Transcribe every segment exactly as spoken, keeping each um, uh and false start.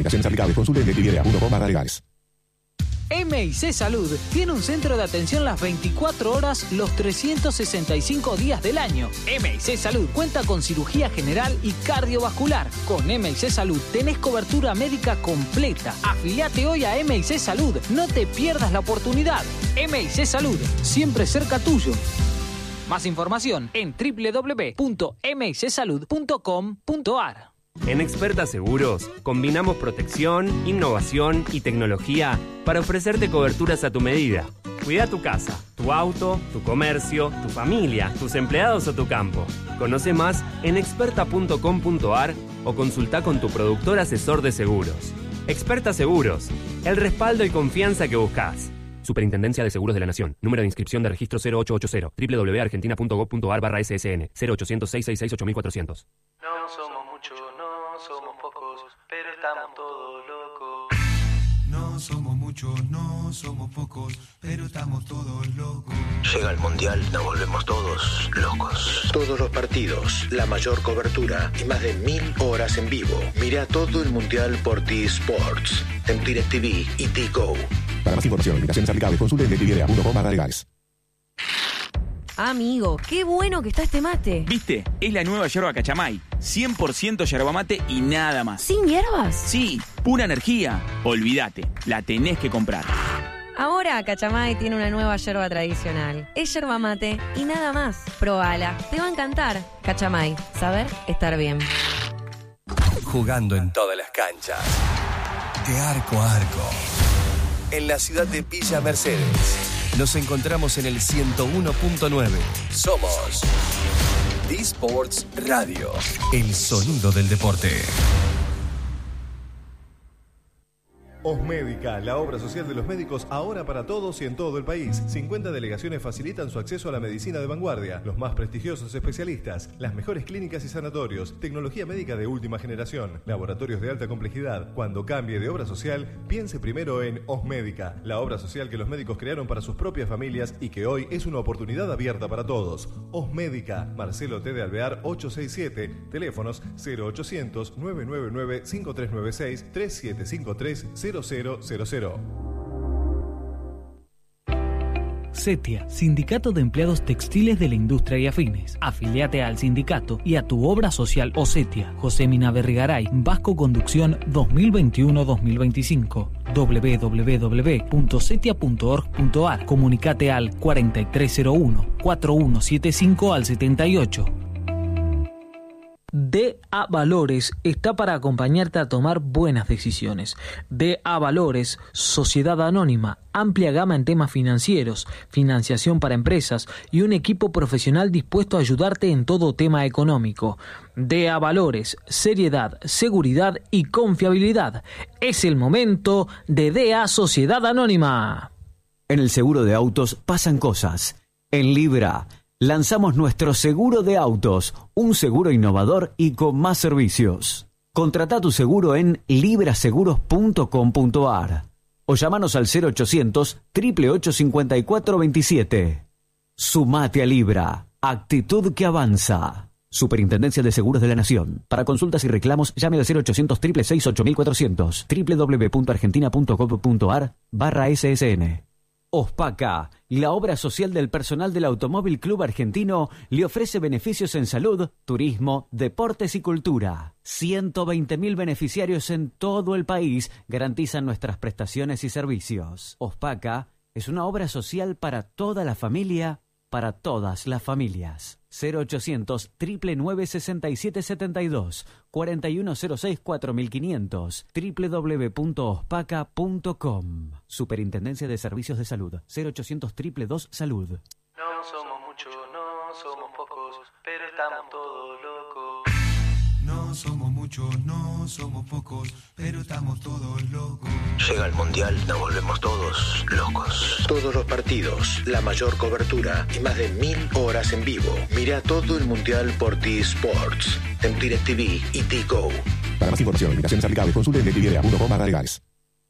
Limitaciones aplicables. Consulte en detibidea punto com barra legales. M I C Salud tiene un centro de atención las veinticuatro horas, los trescientos sesenta y cinco días del año. M I C Salud cuenta con cirugía general y cardiovascular. Con M I C Salud tenés cobertura médica completa. Afiliate hoy a M I C Salud. No te pierdas la oportunidad. M I C Salud, siempre cerca tuyo. Más información en doble u doble u doble u punto m i c salud punto com punto a r. En Experta Seguros, combinamos protección, innovación y tecnología para ofrecerte coberturas a tu medida. Cuida tu casa, tu auto, tu comercio, tu familia, tus empleados o tu campo. Conoce más en experta punto com punto a r o consulta con tu productor asesor de seguros. Experta Seguros, el respaldo y confianza que buscas. Superintendencia de Seguros de la Nación. Número de inscripción de registro cero ocho ocho cero. doble u doble u doble u punto argentina punto gob punto a r barra S S N. cero ochocientos, seiscientos sesenta y seis, ocho mil cuatrocientos. No somos muchos, no somos pocos, pero estamos todos locos. No somos muchos, no somos pocos, pero estamos todos locos. Llega el Mundial, nos volvemos todos locos. Todos los partidos, la mayor cobertura y más de mil horas en vivo. Mira todo el Mundial por T-Sports, en DirecTV y T-Go. Para más información, limitaciones aplicables, consulte en detibidea punto com barra legales. Amigo, qué bueno que está este mate. ¿Viste? Es la nueva yerba Cachamay. cien por ciento yerba mate y nada más. ¿Sin hierbas? Sí, pura energía. Olvídate, la tenés que comprar. Ahora Cachamay tiene una nueva yerba tradicional. Es yerba mate y nada más. Probala, te va a encantar. Cachamay, saber estar bien. Jugando en todas las canchas. De arco a arco. En la ciudad de Villa Mercedes. Nos encontramos en el ciento uno punto nueve. Somos T-Sports Radio. El sonido del deporte. Osmédica, la obra social de los médicos ahora para todos y en todo el país. cincuenta delegaciones facilitan su acceso a la medicina de vanguardia, los más prestigiosos especialistas, las mejores clínicas y sanatorios, tecnología médica de última generación, laboratorios de alta complejidad. Cuando cambie de obra social, piense primero en Osmédica, la obra social que los médicos crearon para sus propias familias y que hoy es una oportunidad abierta para todos. Osmédica, Marcelo T. de Alvear ochocientos sesenta y siete, teléfonos cero ochocientos, nueve nueve nueve, cinco tres nueve seis, tres siete cinco tres, cero cero cero cero. CETIA, Sindicato de Empleados Textiles de la Industria y Afines. Afiliate al sindicato y a tu obra social o CETIA. José Mina Berrigaray, Vasco Conducción dos mil veintiuno dos mil veinticinco. doble u doble u doble u punto cetia punto org punto a r. Comunicate al cuarenta y tres cero uno, cuarenta y uno setenta y cinco al setenta y ocho. D A Valores está para acompañarte a tomar buenas decisiones. D A Valores, Sociedad Anónima, amplia gama en temas financieros, financiación para empresas y un equipo profesional dispuesto a ayudarte en todo tema económico. D A Valores, seriedad, seguridad y confiabilidad. Es el momento de D A Sociedad Anónima. En el seguro de autos pasan cosas. En Libra lanzamos nuestro seguro de autos, un seguro innovador y con más servicios. Contrata tu seguro en libra seguros punto com punto a r o llamanos al cero ochocientos, ocho ocho ocho, cinco cuatro dos siete. Sumate a Libra, actitud que avanza. Superintendencia de Seguros de la Nación. Para consultas y reclamos, llame al cero ochocientos, seis seis seis, ocho cuatrocientos. doble u doble u doble u punto argentina punto gob punto a r barra S S N. OSPACA, la obra social del personal del Automóvil Club Argentino, le ofrece beneficios en salud, turismo, deportes y cultura. ciento veinte mil beneficiarios en todo el país garantizan nuestras prestaciones y servicios. OSPACA es una obra social para toda la familia, para todas las familias. cero ochocientos, nueve nueve nueve, seis siete siete dos, cuatro uno cero seis, cuatro cinco cero cero, doble u doble u doble u punto ospaca punto com. Superintendencia de Servicios de Salud. cero ochocientos, dos dos dos, salud. No somos muchos, no somos pocos, pero estamos todos locos. No somos muchos, no somos pocos, pero estamos todos locos. Llega el Mundial, nos volvemos todos locos. Todos los partidos, la mayor cobertura y más de mil horas en vivo. Mira todo el Mundial por T-Sports, en DirecTV y T-Go. Para más información, limitaciones aplicables, consulte en detibidea punto com barra legales.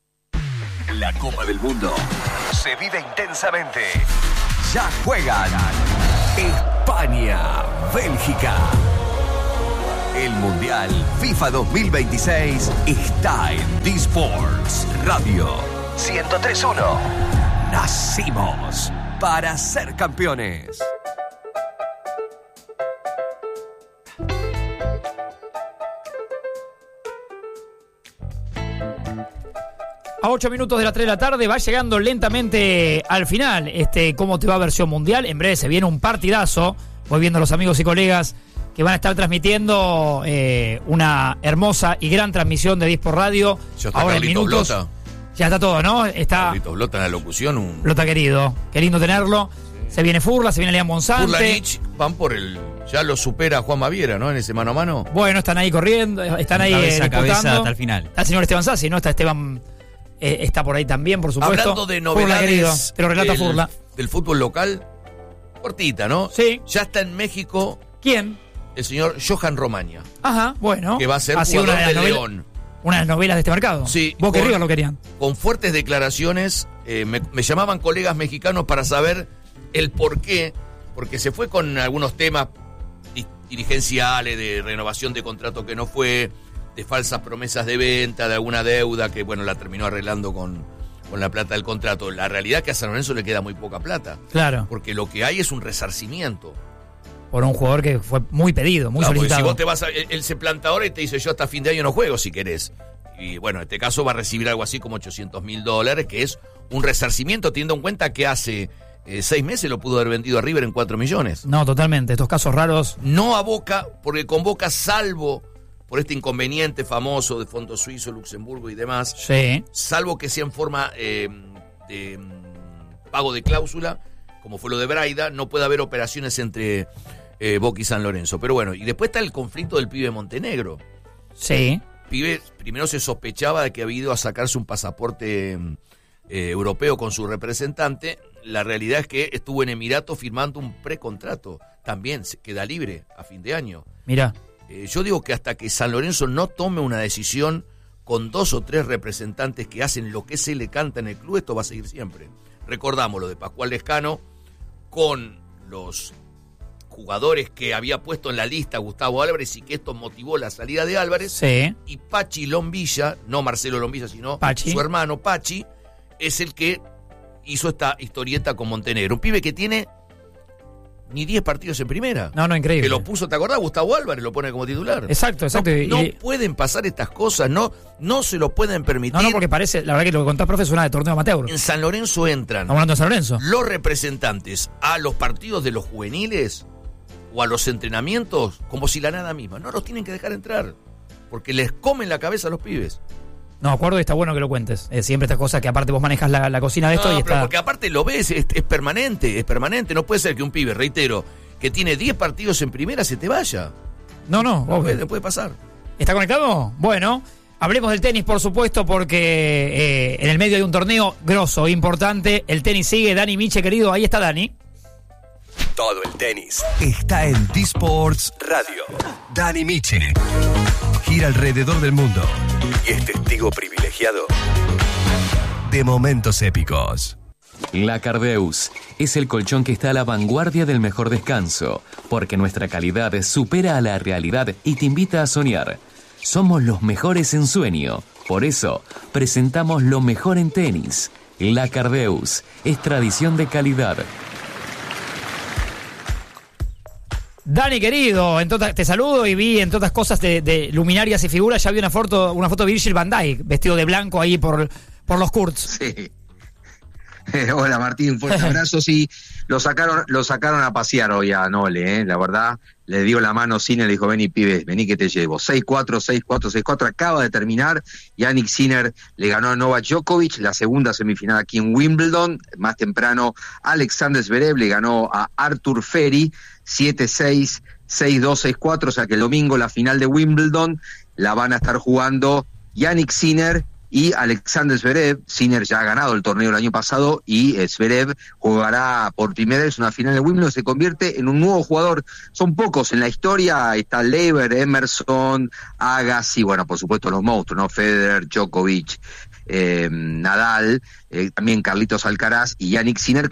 La Copa del Mundo se vive intensamente. Ya juegan España, Bélgica. El Mundial FIFA dos mil veintiséis está en D-Sports Radio ciento tres punto uno. Nacimos para ser campeones. A ocho minutos de las tres de la tarde va llegando lentamente al final este Cómo te va versión mundial. En breve se viene un partidazo. Voy viendo a los amigos y colegas que van a estar transmitiendo eh, una hermosa y gran transmisión de D-Sport Radio. Ya está ahora en Carlitos minutos. Blota. Ya está todo, ¿no? Está Carlitos Blota en la locución. Un... Blota querido. Qué lindo tenerlo. Sí. Se viene Furla, se viene Leán Monzante. Furlanich van por el... Ya lo supera Juan Maviera, ¿no? En ese mano a mano. Bueno, están ahí corriendo, están ahí cabeza eh, a cabeza hasta el final. Está el señor Esteban Sassi, ¿no? Está Esteban... Eh, está por ahí también, por supuesto. Hablando de Furla, novedades querido, te lo relata del, Furla. del fútbol local, cortita, ¿no? Sí. Ya está en México. ¿Quién? El señor Johan Romaña. Ajá, bueno. Que va a ser ha jugador una de, de novela, León. Una de las novelas de este mercado. Sí. Boca y River lo querían. Con fuertes declaraciones, eh, me, me llamaban colegas mexicanos para saber el por qué, porque se fue con algunos temas dirigenciales, de renovación de contrato que no fue, de falsas promesas de venta, de alguna deuda que, bueno, la terminó arreglando con, con la plata del contrato. La realidad es que a San Lorenzo le queda muy poca plata. Claro. Porque lo que hay es un resarcimiento. Por un jugador que fue muy pedido, muy claro, solicitado. Si vos te vas a, él, él se planta ahora y te dice, yo hasta fin de año no juego si querés. Y bueno, en este caso va a recibir algo así como ochocientos mil dólares, que es un resarcimiento, teniendo en cuenta que hace eh, seis meses lo pudo haber vendido a River en cuatro millones. No, totalmente. Estos casos raros. No a Boca, porque con Boca, salvo por este inconveniente famoso de Fondo Suizo, Luxemburgo y demás, sí. Salvo que sea en forma eh, de pago de cláusula, como fue lo de Braida, no puede haber operaciones entre eh, Boca y San Lorenzo. Pero bueno, y después está el conflicto del pibe Montenegro. Sí. Pibe, primero se sospechaba de que había ido a sacarse un pasaporte eh, europeo con su representante. La realidad es que estuvo en Emiratos firmando un precontrato. También se queda libre a fin de año. Mira. Eh, yo digo que hasta que San Lorenzo no tome una decisión con dos o tres representantes que hacen lo que se le canta en el club, esto va a seguir siempre. Recordamos lo de Pascual Lescano con los jugadores que había puesto en la lista Gustavo Álvarez y que esto motivó la salida de Álvarez. Sí. Y Pachi Lombilla, no Marcelo Lombilla, sino Pachi. Su hermano Pachi, es el que hizo esta historieta con Montenegro. Un pibe que tiene ni diez partidos en primera. No, no, increíble. Que lo puso, ¿te acordás? Gustavo Álvarez lo pone como titular. Exacto, exacto. No, y, no y... pueden pasar estas cosas, no, no se lo pueden permitir. No, no, porque parece, la verdad que lo que contás, profe, es una de torneo amateur. En San Lorenzo entran. Estamos hablando de San Lorenzo. Los representantes a los partidos de los juveniles o a los entrenamientos como si la nada misma. No los tienen que dejar entrar, porque les comen la cabeza a los pibes. No, acuerdo, y está bueno que lo cuentes. Eh, siempre estas cosas que aparte vos manejas la, la cocina de esto no, y pero está... porque aparte lo ves, es, es permanente, es permanente. No puede ser que un pibe, reitero, que tiene diez partidos en primera se te vaya. No, no, no puede, puede pasar. ¿Está conectado? Bueno, hablemos del tenis, por supuesto, porque eh, en el medio hay un torneo grosso, importante. El tenis sigue. Dani Miche, querido, ahí está Dani. Todo el tenis está en D-Sports Radio. Dani Miche gira alrededor del mundo y es testigo privilegiado de momentos épicos. La Cardeus es el colchón que está a la vanguardia del mejor descanso, porque nuestra calidad supera a la realidad y te invita a soñar. Somos los mejores en sueño, por eso presentamos lo mejor en tenis. La Cardeus es tradición de calidad. Dani, querido, en todas, te saludo y vi en todas cosas de, de luminarias y figuras, ya vi una foto, una foto de Virgil van Dijk, vestido de blanco ahí por, por los Kurtz. Sí. Hola Martín, fuerte abrazo. Sí, lo sacaron, lo sacaron a pasear hoy a Nole, ¿eh? La verdad, le dio la mano Sinner, le dijo, vení pibe, vení que te llevo. seis cuatro, seis cuatro, seis cuatro, acaba de terminar. Yannick Sinner le ganó a Novak Djokovic, la segunda semifinal aquí en Wimbledon. Más temprano, Alexander Zverev le ganó a Arthur Ferry, siete seis, seis dos, seis cuatro, o sea que el domingo la final de Wimbledon la van a estar jugando Yannick Sinner y Alexander Zverev. Sinner ya ha ganado el torneo el año pasado y Zverev jugará por primera vez una final de Wimbledon, se convierte en un nuevo jugador. Son pocos en la historia, está Lever, Emerson, Agassi, bueno, por supuesto los monstruos, ¿no? Federer, Djokovic, eh, Nadal, eh, también Carlitos Alcaraz y Yannick Sinner, que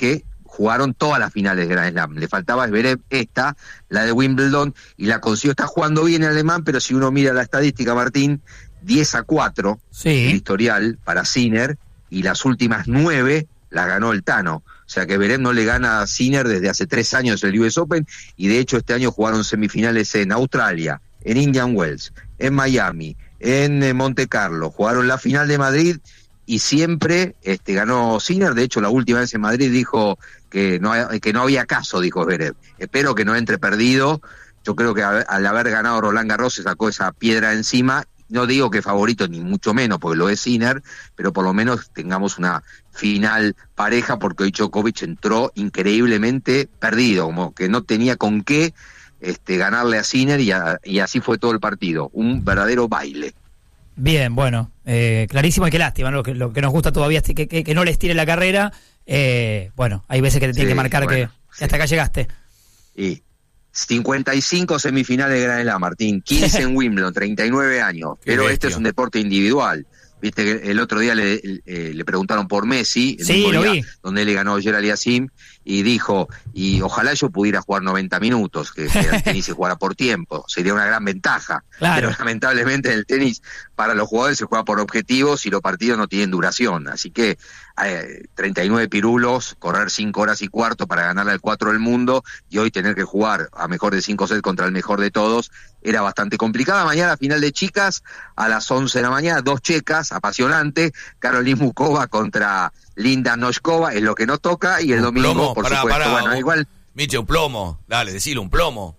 jugaron todas las finales de Grand Slam. Le faltaba a Zverev esta, la de Wimbledon, y la consiguió. Está jugando bien el alemán, pero si uno mira la estadística, Martín, diez a cuatro sí. el historial para Sinner, y las últimas nueve las ganó el Tano. O sea que Zverev no le gana a Sinner desde hace tres años el U S Open, y de hecho este año jugaron semifinales en Australia, en Indian Wells, en Miami, en Monte Carlo, jugaron la final de Madrid, y siempre este, ganó Sinner. De hecho, la última vez en Madrid dijo que no, que no había caso, dijo Zverev. Espero que no entre perdido. Yo creo que al haber ganado Roland Garros se sacó esa piedra encima. No digo que favorito, ni mucho menos, porque lo es Sinner, pero por lo menos tengamos una final pareja, porque hoy Djokovic entró increíblemente perdido, como que no tenía con qué este, ganarle a Sinner, y, a, y así fue todo el partido. Un verdadero baile. Bien, bueno, eh, clarísimo, y qué lástima, ¿no? Lo que, lo que nos gusta todavía es que, que, que no les tire la carrera. Eh, bueno, hay veces que te tienen sí, que marcar bueno, que, sí. que hasta acá llegaste. Y cincuenta y cinco semifinales de Grand Slam, Martín, quince en Wimbledon, treinta y nueve años, Qué pero bestia. este es un deporte individual. Viste que el otro día le, eh, le preguntaron por Messi, el sí, mismo lo día, vi. donde él le ganó ayer a Aliassime, y dijo, y ojalá yo pudiera jugar noventa minutos, que, que el tenis se jugara por tiempo, sería una gran ventaja. Claro. Pero lamentablemente en el tenis, para los jugadores se juega por objetivos y los partidos no tienen duración. Así que eh, treinta y nueve pirulos, correr cinco horas y cuarto para ganarle al cuatro del mundo, y hoy tener que jugar a mejor de cinco sets contra el mejor de todos, era bastante complicada. Mañana final de chicas a las once de la mañana, dos checas, apasionante, Karolina Muchova contra Linda Noskova, es lo que no toca, y el Un domingo, plomo, por pará, supuesto, pará, bueno, un- igual, Miche, un plomo. Dale, decilo, un plomo.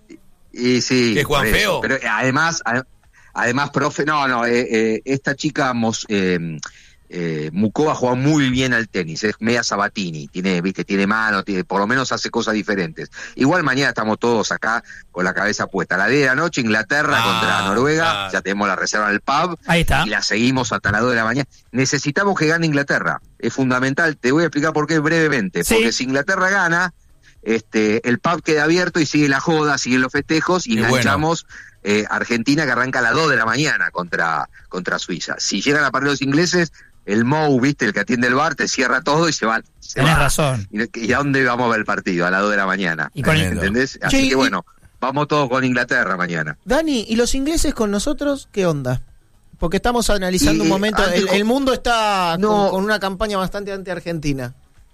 y sí, ¿Qué, Juan por eso. Feo? Pero además, a- además, profe, no, no, eh, eh, esta chica Mos, eh, eh, Muchova juega muy bien al tenis, es media Sabatini, tiene, viste, tiene mano, tiene, por lo menos hace cosas diferentes. Igual mañana estamos todos acá con la cabeza puesta. La diez de la noche, Inglaterra Ah, contra Noruega, claro. ya tenemos la reserva del pub, Ahí está. y la seguimos hasta las dos de la mañana. Necesitamos que gane Inglaterra, es fundamental. Te voy a explicar por qué brevemente. Sí. Porque si Inglaterra gana, este, el pub queda abierto y sigue la joda, siguen los festejos, y Qué enganchamos eh, Argentina, que arranca a las dos de la mañana contra, contra Suiza. Si llegan a parar los ingleses, el Mou, viste, el que atiende el bar, te cierra todo y se va. Se Tenés va. razón. ¿Y, y a dónde vamos a ver el partido? A las dos de la mañana. Y con el- ¿Entendés? Así Che, y- que bueno, vamos todos con Inglaterra mañana. Dani, ¿y los ingleses con nosotros qué onda? Porque estamos analizando Y, un momento, antes el, con- el mundo está No. con, con una campaña bastante anti-argentina.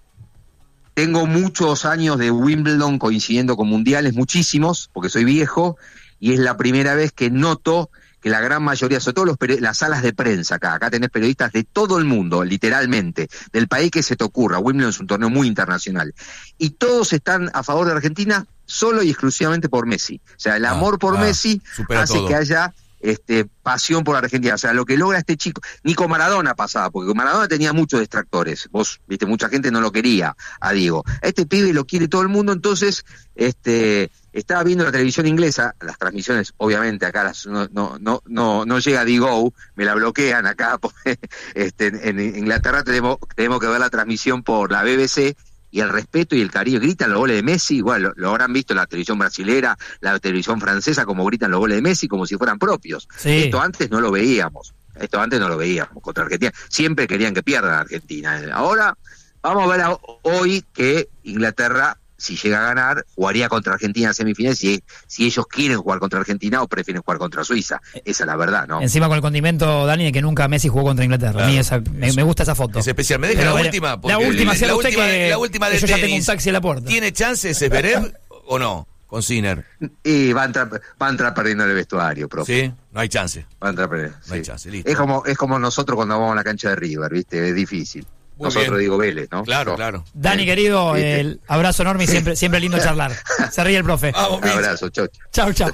Tengo muchos años de Wimbledon coincidiendo con mundiales, muchísimos, porque soy viejo, y es la primera vez que noto que la gran mayoría, sobre todo los peri- las salas de prensa acá, acá tenés periodistas de todo el mundo, literalmente, del país que se te ocurra. Wimbledon es un torneo muy internacional, y todos están a favor de Argentina solo y exclusivamente por Messi. O sea, el Ah, amor por ah, Messi supera hace todo. que haya este, pasión por Argentina. O sea, lo que logra este chico, ni con Maradona pasaba, porque con Maradona tenía muchos distractores. Vos, viste, mucha gente no lo quería a Diego. A este pibe lo quiere todo el mundo, entonces, este, estaba viendo la televisión inglesa, las transmisiones, obviamente, acá las, no, no, no, no, no llega Digo, me la bloquean acá, porque, este, en, en Inglaterra tenemos, tenemos que ver la transmisión por la B B C, y el respeto y el cariño, gritan los goles de Messi, igual lo, lo habrán visto en la televisión brasilera, la televisión francesa, como gritan los goles de Messi, como si fueran propios. Sí. Esto antes no lo veíamos, esto antes no lo veíamos contra Argentina, siempre querían que pierda Argentina. Ahora vamos a ver a, hoy que Inglaterra, si llega a ganar, jugaría contra Argentina en semifinales, si, si ellos quieren jugar contra Argentina o prefieren jugar contra Suiza, esa es la verdad, ¿no? Encima con el condimento, Dani, de que nunca Messi jugó contra Inglaterra. Claro. A mí esa, me, me gusta esa foto. Es especial. Me deja Pero la bueno, última. la porque última, la, sea la usted última, que- la última que de yo ya tengo tenis. un taxi a la puerta. ¿Tiene chances Zverev o no? Con Sinner. Y va a entrar, va a entrar perdiendo el vestuario, profe. Sí, no hay chance. Va a entrar perdiendo, No hay sí. chance, listo. Es como, es como nosotros cuando vamos a la cancha de River, ¿viste? Es difícil. Muy Nosotros bien. digo Vélez, ¿no? Claro, No. claro. Dani, Sí. querido, ¿Viste? el abrazo enorme y siempre, siempre lindo charlar. Se ríe el profe. Vamos, Un Miche. abrazo, chau. Chau, chau.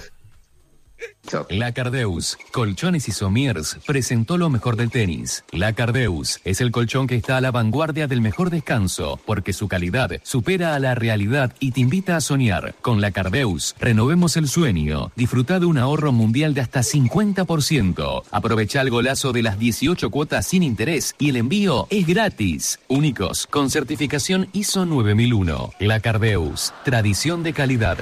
Chau. La Cardeus, Colchones y Somiers, presentó lo mejor del tenis. La Cardeus es el colchón que está a la vanguardia del mejor descanso, porque su calidad supera a la realidad y te invita a soñar. Con La Cardeus, renovemos el sueño. Disfruta de un ahorro mundial de hasta cincuenta por ciento. Aprovecha el golazo de las dieciocho cuotas sin interés y el envío es gratis. Únicos, con certificación I S O nueve mil uno. La Cardeus, tradición de calidad.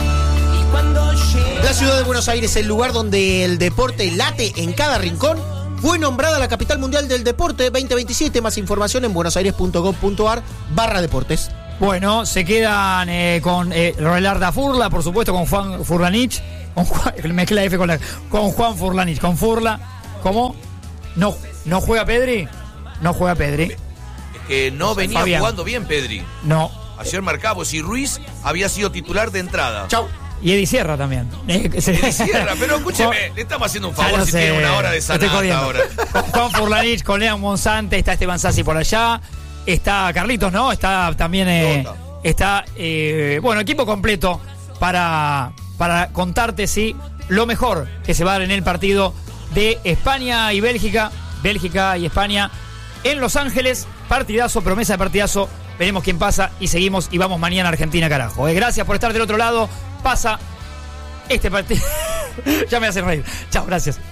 La ciudad de Buenos Aires, el lugar donde el deporte late en cada rincón, fue nombrada la capital mundial del deporte veinte veintisiete. Más información en buenosaires.gov.ar barra deportes. Bueno, se quedan eh, con eh, Roelarda Furla, por supuesto, con Juan Furlanich. Con Juan, mezclé la F con la. Con Juan Furlanich, con Furla. ¿Cómo? No, no juega Pedri. No juega Pedri. Es que no venía Fabián. jugando bien Pedri. No. Ayer marcamos y Ruiz había sido titular de entrada. Chau. Y Eddie Sierra también. Eddie Sierra, pero escúcheme, le estamos haciendo un favor no si sé, tiene una hora de estoy sanata jodiendo. ahora. Con Juan Furlanich, con Lean Monsante, está Esteban Sassi por allá, está Carlitos, ¿no? Está también, eh, está, eh, bueno, equipo completo para, para contarte, sí, lo mejor que se va a dar en el partido de España y Bélgica, Bélgica y España en Los Ángeles, partidazo, promesa de partidazo, veremos quién pasa y seguimos y vamos mañana a Argentina, carajo. Eh, gracias por estar del otro lado, pasa este partido, ya me hacen reír, chao, gracias.